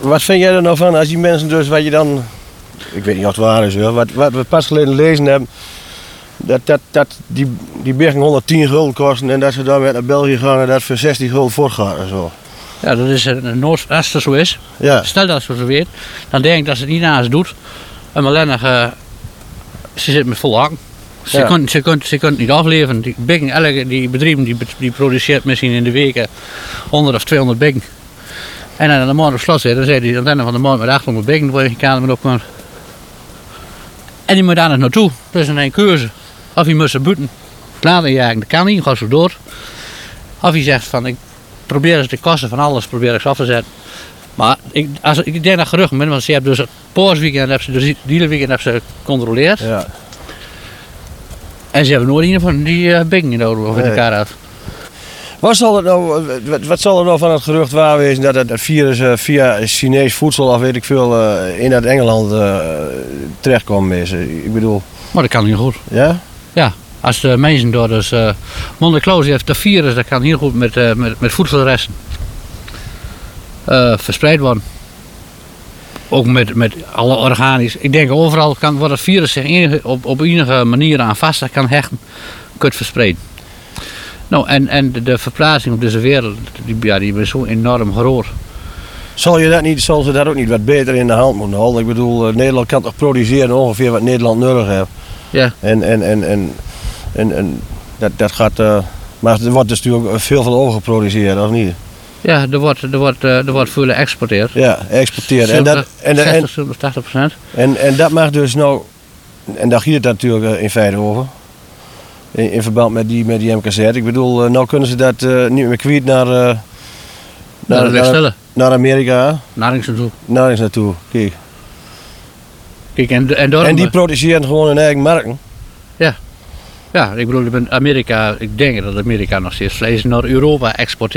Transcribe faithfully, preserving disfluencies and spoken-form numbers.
wat vind jij er nou van als die mensen dus, wat je dan, ik weet niet of het waar is hoor, wat, wat we pas geleden lezen hebben, dat, dat, dat die, die bergen honderdtien gulden kosten en dat ze dan weer naar België gaan en dat voor zestig gulden voortgaat en zo. Ja, dat is een Noord, als het zo is. Ja. Stel dat ze zo weet, dan denk ik dat ze het niet naast doet. En alleen nog, uh, ze zit met volle hakken. Ze, Ja. kunt, ze, kunt, ze kunt het niet afleveren. Die, bikken, elke, die bedrijven die, die produceert misschien in de weken honderd of tweehonderd bikken. En dan aan de morgen op slot zit, dan zei hij aan het einde van de morgen met achthonderd bikken, dan word je kamer opkomt. En die moet daar nog naartoe. Dat is een keuze. Of je moet ze buiten laten jagen, dat kan niet, gaat zo door. Of je zegt van, ik probeer eens de kosten van alles probeer ik ze af te zetten. Maar ik, als, ik denk dat gerucht ben, want ze hebben dus het paarsweekend, hebben ze dus het hele weekend hebben ze gecontroleerd. Ja. En ze hebben nooit een van die uh, bikken nodig of in Nee. elkaar uit. Wat zal, het nou, wat, wat zal er nou van het gerucht waar wezen dat het virus uh, via Chinees voedsel of weet ik veel uh, in het Engeland uh, terechtkomt? Ik bedoel, Maar dat kan heel goed. ja? Ja, als de mensen door dus uh, Monte-Claus heeft de virus, dat kan heel goed met, uh, met, met voedselresten uh, verspreid worden. Ook met, met alle organisch. Ik denk overal kan, wordt het virus zich enige, op, op enige manier aan vast kan hechten, kunt verspreiden. Nou, en, en de, de verplaatsing op deze wereld, die, ja, die is zo enorm groot. Zal, je dat niet, zal ze dat ook niet wat beter in de hand moeten houden? Ik bedoel, uh, Nederland kan toch produceren ongeveer wat Nederland nodig heeft. Ja. En, en, en, en, en, en dat, dat gaat, uh, maar er wordt dus natuurlijk veel van overgeproduceerd, of niet? Ja, er wordt, er wordt, uh, er wordt veel geëxporteerd. Ja, exporteren. En dat, en, en, zestig, zeventig, tachtig procent. en, en dat mag dus nou, en daar gaat het natuurlijk uh, in feite over. In, in verband met die, met die M K Z. Ik bedoel, uh, nou kunnen ze dat uh, niet meer kwijt naar, uh, Naar naar, de naar, stellen. naar Amerika. Narings en zo. Naar eens naartoe. Kijk. Kijk, en, en, daarom, En die produceren gewoon hun eigen marken. ja, ik bedoel, Amerika, ik denk dat Amerika nog steeds vlees naar Europa exporteert.